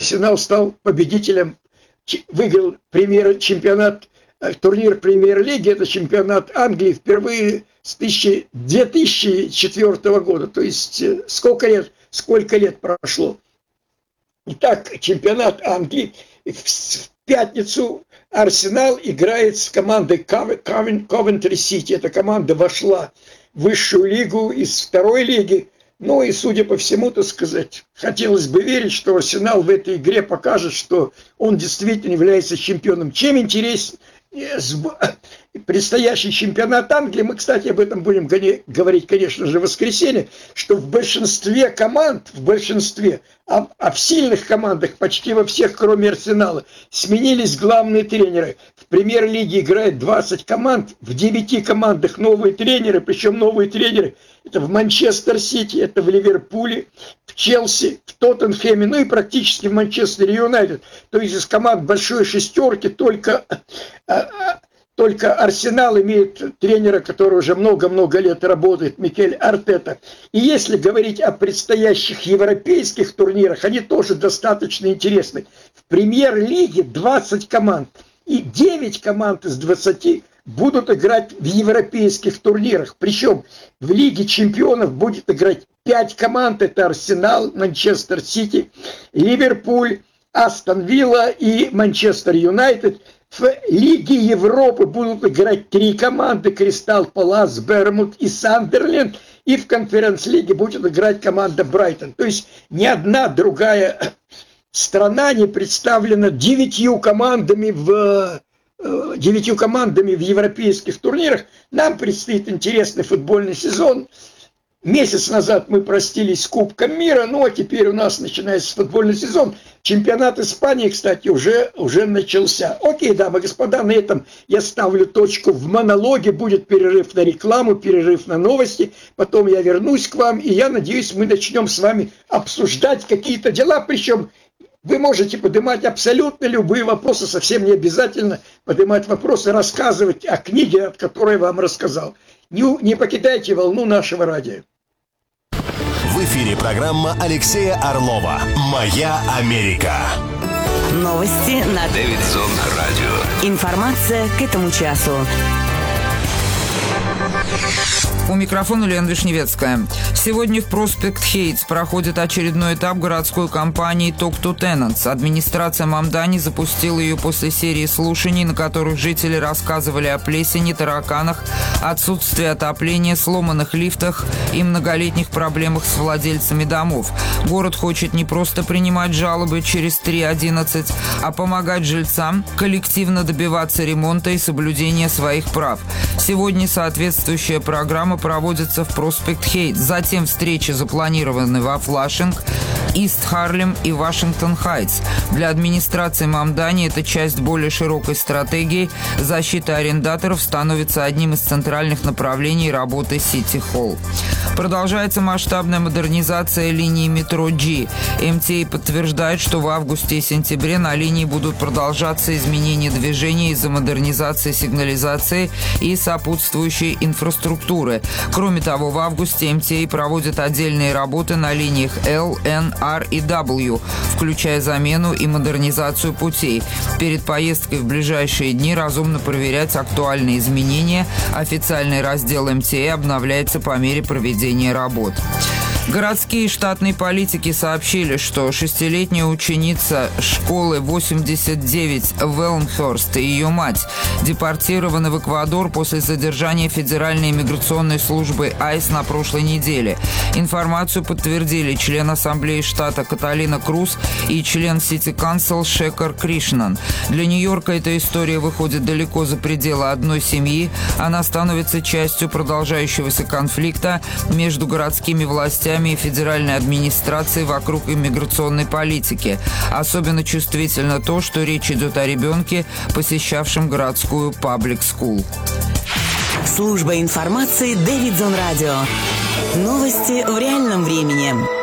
Арсенал стал победителем, выиграл турнир премьер-лиги, это чемпионат Англии впервые с 2004 года. То есть сколько лет прошло. Итак, чемпионат Англии. В пятницу Арсенал играет с командой Ковентри-Сити. Эта команда вошла в высшую лигу из второй лиги. Ну и, судя по всему, так сказать, хотелось бы верить, что Арсенал в этой игре покажет, что он действительно является чемпионом. Чем интереснее предстоящий чемпионат Англии, мы, кстати, об этом будем говорить, конечно же, в воскресенье, что в большинстве команд, а в сильных командах, почти во всех, кроме Арсенала, сменились главные тренеры. В премьер-лиге играет 20 команд, в 9 командах новые тренеры, причем новые тренеры это в Манчестер-Сити, это в Ливерпуле, в Челси, в Тоттенхэме, ну и практически в Манчестере Юнайтед. То есть из команд большой шестерки только Арсенал имеет тренера, который уже много-много лет работает, Микель Артета. И если говорить о предстоящих европейских турнирах, они тоже достаточно интересны. В премьер-лиге 20 команд, и 9 команд из 20 будут играть в европейских турнирах. Причем в Лиге чемпионов будет играть 5 команд. Это Арсенал, Манчестер Сити, Ливерпуль, Астон Вилла и Манчестер Юнайтед. В Лиге Европы будут играть 3 команды: Кристал Палас, Борнмут и Сандерленд. И в Конференц-лиге будет играть команда Брайтон. То есть ни одна другая страна не представлена 9 командами в европейских турнирах. Нам предстоит интересный футбольный сезон. Месяц назад мы простились с Кубком мира, ну а теперь у нас начинается футбольный сезон. Чемпионат Испании, кстати, уже начался. Окей, дамы и господа, на этом я ставлю точку в монологе. Будет перерыв на рекламу, перерыв на новости. Потом я вернусь к вам, и я надеюсь, мы начнем с вами обсуждать какие-то дела. Причем вы можете поднимать абсолютно любые вопросы, совсем не обязательно поднимать вопросы, рассказывать о книге, от которой я вам рассказал. Не покидайте волну нашего радио. В эфире программа Алексея Орлова «Моя Америка». Новости на Дэвидсон радио. Информация к этому часу. У микрофона Лена Вишневецкая. Сегодня в проспект Хейтс проходит очередной этап городской кампании «Talk to Tenants». Администрация Мамдани запустила ее после серии слушаний, на которых жители рассказывали о плесени, тараканах, отсутствии отопления, сломанных лифтах и многолетних проблемах с владельцами домов. Город хочет не просто принимать жалобы через 3.11, а помогать жильцам коллективно добиваться ремонта и соблюдения своих прав. Сегодня соответствующая программа проводится в проспект Хейтс. Затем встречи запланированы во Флашинг, Ист Харлем и Вашингтон Хайтс. Для администрации Мамдани это часть более широкой стратегии. Защита арендаторов становится одним из центральных направлений работы Сити Холл. Продолжается масштабная модернизация линии метро G. МТА подтверждает, что в августе и сентябре на линии будут продолжаться изменения движения из-за модернизации сигнализации и сопутствующей инфраструктуры. Кроме того, в августе МТА проводит отдельные работы на линиях L, N, R и W, включая замену и модернизацию путей. Перед поездкой в ближайшие дни разумно проверять актуальные изменения. Официальный раздел МТА обновляется по мере проведения работ. Городские и штатные политики сообщили, что 6-летняя ученица школы 89 в Элмхерст и ее мать депортированы в Эквадор после задержания Федеральной иммиграционной службы ICE на прошлой неделе. Информацию подтвердили член Ассамблеи штата Каталина Круз и член Сити Council Шекар Кришнан. Для Нью-Йорка эта история выходит далеко за пределы одной семьи. Она становится частью продолжающегося конфликта между городскими властями и федеральной администрацией вокруг иммиграционной политики. Особенно чувствительно то, что речь идет о ребенке, посещавшем городскую паблик-скул. Служба информации Дэвидсон радио. Новости в реальном времени.